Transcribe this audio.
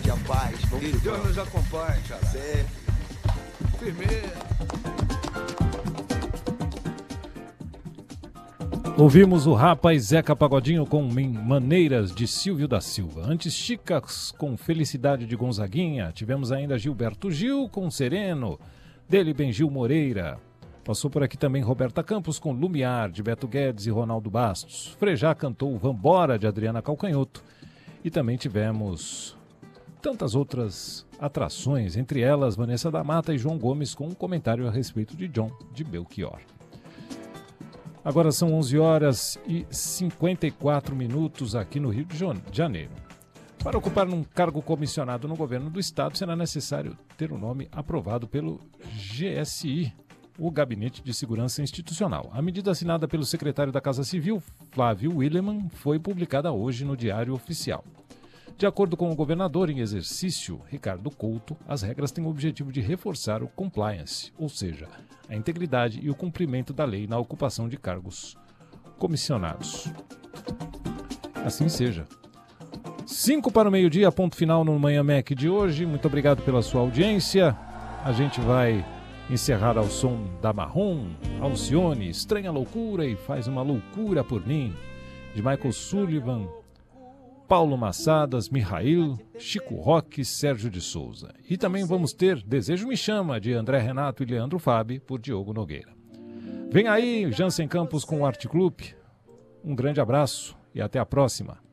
e a paz. Vamos Que Deus nos acompanhe, cara. sempre. Firmeza. Ouvimos o Rapa e Zeca Pagodinho com Maneiras de Silvio da Silva. Antes, Chicas com Felicidade de Gonzaguinha. Tivemos ainda Gilberto Gil com Sereno, dele Benjil Moreira. Passou por aqui também Roberta Campos com Lumiar, de Beto Guedes e Ronaldo Bastos. Frejá cantou Vambora, de Adriana Calcanhoto. E também tivemos tantas outras atrações, entre elas Vanessa da Mata e João Gomes com um comentário a respeito de John de Belchior. Agora são 11 horas e 54 minutos aqui no Rio de Janeiro. Para ocupar um cargo comissionado no governo do estado, será necessário ter o nome aprovado pelo GSI, o Gabinete de Segurança Institucional. A medida assinada pelo secretário da Casa Civil, Flávio Willeman, foi publicada hoje no Diário Oficial. De acordo com o governador em exercício, Ricardo Couto, as regras têm o objetivo de reforçar o compliance, ou seja, a integridade e o cumprimento da lei na ocupação de cargos comissionados. Assim seja. 5 para o meio-dia, ponto final no Manhã Mac de hoje. Muito obrigado pela sua audiência. A gente vai encerrar ao som da Marrom, Alcione, Estranha Loucura e Faz uma Loucura por Mim, de Michael Sullivan, Paulo Massadas, Mihail, Chico Roque, Sérgio de Souza. E também vamos ter Desejo Me Chama, de André Renato e Leandro Fabi, por Diogo Nogueira. Vem aí, Jansen Campos com o Arte Club. Um grande abraço e até a próxima.